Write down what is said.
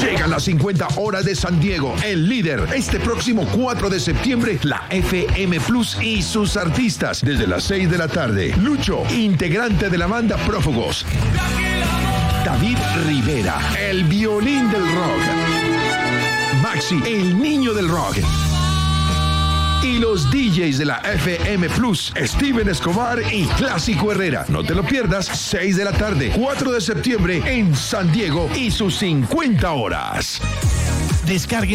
Llegan las 50 horas de San Diego, el líder. Este próximo 4 de septiembre, la FM Plus y sus artistas. Desde las 6 de la tarde, Lucho, integrante de la banda Prófugos. David Rivera, el violín del rock. Maxi, el niño del rock. Y los DJs de la FM Plus, Steven Escobar y Clásico Herrera. No te lo pierdas, 6 de la tarde, 4 de septiembre en San Diego y sus 50 horas. Descargue